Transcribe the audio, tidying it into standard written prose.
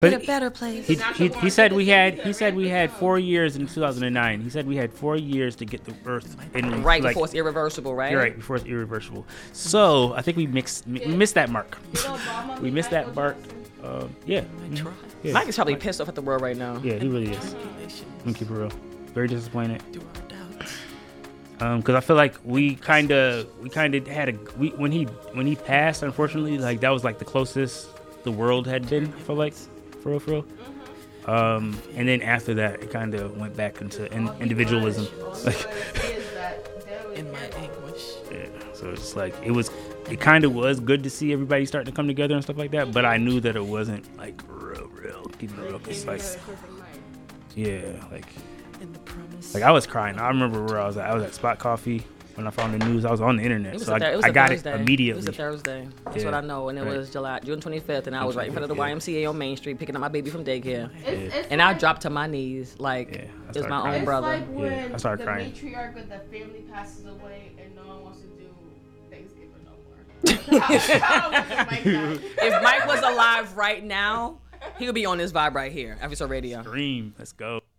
But a better place. He said we had 4 years in 2009. He said we had 4 years to get the Earth in right before it's irreversible, right? Right before it's irreversible. So I think we missed that mark. We missed that mark. Yeah. Mike is probably pissed off at the world right now. Yeah, he really is. I'm keep it real. Very disappointed. Because I feel like we kind of had when he passed, unfortunately, like that was like the closest the world had been. I feel like, for real. And then after that, it kind of went back into individualism. Like, in my anguish. Yeah. So it's like it kind of was good to see everybody starting to come together and stuff like that. But I knew that it wasn't like real. Keeping it real. It's like, yeah, like I was crying. I remember where I was at. I was at Spot Coffee when I found the news. I was on the internet, so I got it immediately. It was a Thursday. That's what I know. And it was June 25th, and I was right in front of the YMCA on Main Street picking up my baby from daycare. And I dropped to my knees like it was my own brother. It's like when I started crying. The matriarch of the family passes away and no one wants to do Thanksgiving no more. If Mike was alive right now, he would be on this vibe right here, Episode Radio. Scream. Let's go.